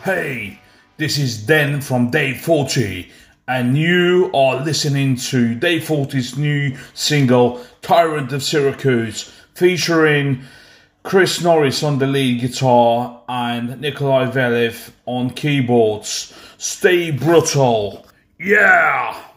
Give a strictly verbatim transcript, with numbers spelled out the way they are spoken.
Hey, this is Dan from Day forty, and you are listening to Day forty's new single, Tyrant of Syracuse, featuring Chris Norris on the lead guitar and Nikolai Velev on keyboards. Stay brutal. Yeah!